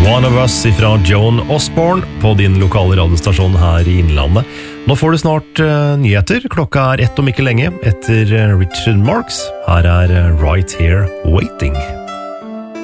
One of Us ifra Joan Osborne på din lokale radiostasjon her i Innlandet. Nå får du snart nyheter. Klokka 1 om ikke lenge etter Richard Marx. Her Right Here Waiting.